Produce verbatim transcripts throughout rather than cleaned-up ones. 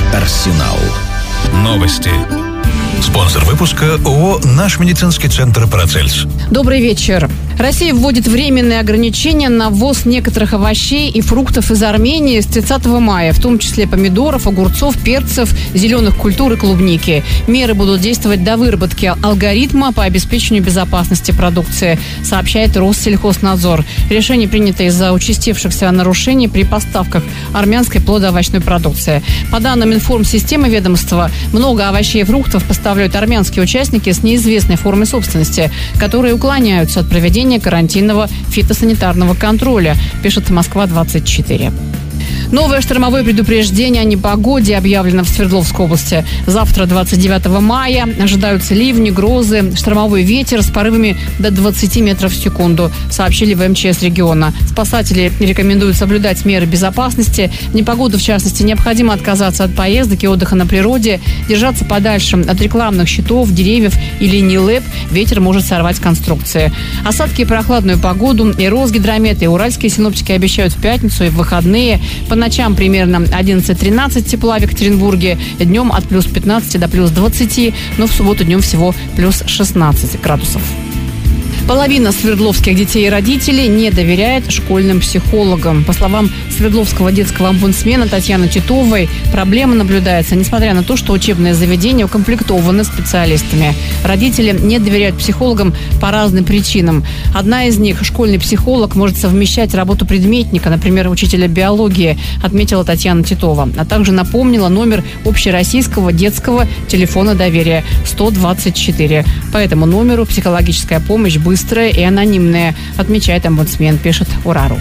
Арсенал. Новости. Спонсор выпуска ООО «Наш медицинский центр Парацельс». Добрый вечер. Россия вводит временные ограничения на ввоз некоторых овощей и фруктов из Армении с тридцатого мая, в том числе помидоров, огурцов, перцев, зеленых культур и клубники. Меры будут действовать до выработки алгоритма по обеспечению безопасности продукции, сообщает Россельхознадзор. Решение принято из-за участившихся нарушений при поставках армянской плодоовощной продукции. По данным информсистемы ведомства, много овощей и фруктов поставляют армянские участники с неизвестной формой собственности, которые уклоняются от проведения карантинного фитосанитарного контроля, пишет Москва двадцать четыре. Новое штормовое предупреждение о непогоде объявлено в Свердловской области. Завтра, двадцать девятого мая, ожидаются ливни, грозы, штормовой ветер с порывами до двадцати метров в секунду, сообщили в эм че эс региона. Спасатели рекомендуют соблюдать меры безопасности. В непогоду, в частности, необходимо отказаться от поездок и отдыха на природе, держаться подальше от рекламных щитов, деревьев и линий ЛЭП. Ветер может сорвать конструкции. Осадки и прохладную погоду и Росгидромет, и уральские синоптики обещают в пятницу и в выходные. По ночам примерно одиннадцать-тринадцать тепла в Екатеринбурге, днем от плюс пятнадцати до плюс двадцати, но в субботу днем всего плюс шестнадцать градусов. Половина свердловских детей и родителей не доверяет школьным психологам. По словам Свердловского детского омбудсмена Татьяны Титовой, проблема наблюдается, несмотря на то, что учебные заведения укомплектованы специалистами. Родители не доверяют психологам по разным причинам. Одна из них – школьный психолог может совмещать работу предметника, например, учителя биологии, отметила Татьяна Титова. А также напомнила номер общероссийского детского телефона доверия сто двадцать четыре. По этому номеру психологическая помощь быстрая и анонимная, отмечает омбудсмен, пишет Урару.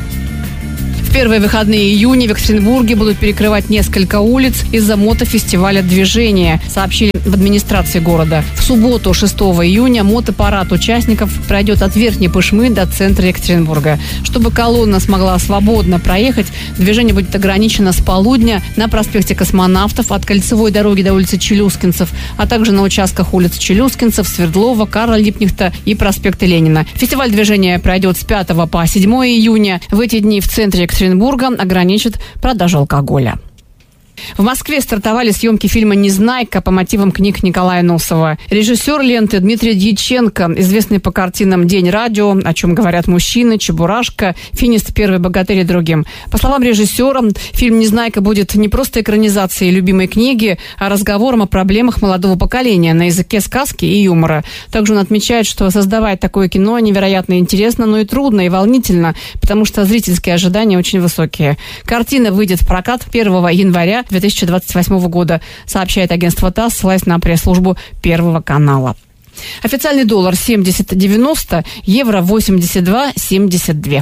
В первые выходные июня в Екатеринбурге будут перекрывать несколько улиц из-за мотофестиваля движения, сообщили в администрации города. В субботу, шестого июня, мотопарад участников пройдет от Верхней Пышмы до центра Екатеринбурга. Чтобы колонна смогла свободно проехать, движение будет ограничено с полудня на проспекте Космонавтов от Кольцевой дороги до улицы Челюскинцев, а также на участках улиц Челюскинцев, Свердлова, Карла Липкнехта и проспекта Ленина. Фестиваль движения пройдет с пятого по седьмое июня. В эти дни в центре Екатеринбурга ограничат продажу алкоголя. В Москве стартовали съемки фильма «Незнайка» по мотивам книг Николая Носова. Режиссер ленты Дмитрий Дьяченко, известный по картинам «День радио», «О чем говорят мужчины», «Чебурашка», «Финист», «Первый богатырь» и другим. По словам режиссера, фильм «Незнайка» будет не просто экранизацией любимой книги, а разговором о проблемах молодого поколения на языке сказки и юмора. Также он отмечает, что создавать такое кино невероятно интересно, но и трудно, и волнительно, потому что зрительские ожидания очень высокие. Картина выйдет в прокат первого января две тысячи двадцать восьмого года, сообщает агентство ТАСС, ссылаясь на пресс-службу Первого канала. Официальный доллар семьдесят девяносто, евро восемьдесят два семьдесят два.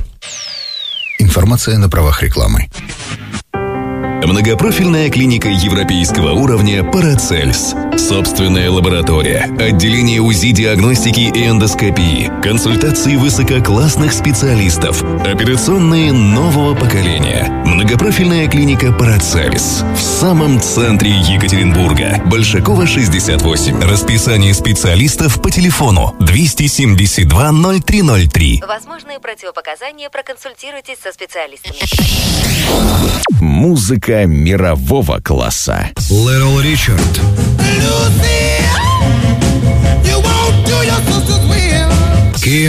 Информация на правах рекламы. Многопрофильная клиника европейского уровня «Парацельс». Собственная лаборатория, отделение УЗИ, диагностики и эндоскопии, консультации высококлассных специалистов, операционные нового поколения. Многопрофильная клиника «Парацельс» в самом центре Екатеринбурга. Большакова, шестьдесят восемь. Расписание специалистов по телефону двести семьдесят два ноль три ноль три. Возможные противопоказания, проконсультируйтесь со специалистами. Музыка мирового класса. Little Richard. Lucy, you won't do your